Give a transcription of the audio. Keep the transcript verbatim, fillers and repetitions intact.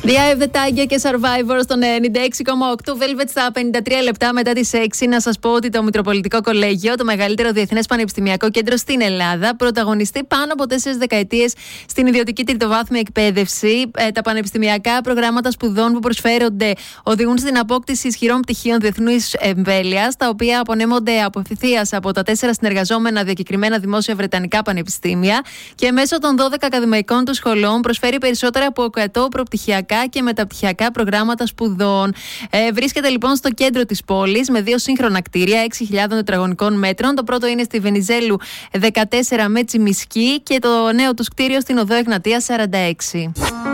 The Eye of the Tiger και Survivor στον ενενήντα έξι κόμμα οκτώ. Velvet στα πενήντα τρία λεπτά μετά τις έξι. Να σας πω ότι το Μητροπολιτικό Κολέγιο, το μεγαλύτερο διεθνές πανεπιστημιακό κέντρο στην Ελλάδα, πρωταγωνιστεί πάνω από τέσσερις δεκαετίες στην ιδιωτική τριτοβάθμια εκπαίδευση. Ε, τα πανεπιστημιακά προγράμματα σπουδών που προσφέρονται οδηγούν στην απόκτηση ισχυρών πτυχίων διεθνούς εμβέλειας, τα οποία απονέμονται από ευθείας από τα τέσσερα συνεργαζόμενα διακεκριμένα δημόσια βρετανικά πανεπιστήμια και μέσω των δώδεκα ακαδημαϊκών του σχολών προσφέρει περισσότερα από εκατό προπτυχιακά και μεταπτυχιακά προγράμματα σπουδών. Ε, βρίσκεται λοιπόν στο κέντρο της πόλης με δύο σύγχρονα κτίρια έξι χιλιάδων τετραγωνικών μέτρων. Το πρώτο είναι στη Βενιζέλου δεκατέσσερα με Τσιμισκή και το νέο του κτίριο στην οδό Εγνατίας σαράντα έξι.